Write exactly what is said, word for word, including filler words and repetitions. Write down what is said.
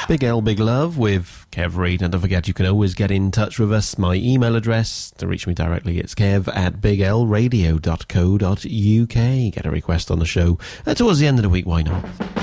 Big L, Big Love with Kev Reid. And don't forget, you can always get in touch with us. My email address to reach me directly, it's kev at big l radio dot co dot uk. Get a request on the show uh, towards the end of the week, why not?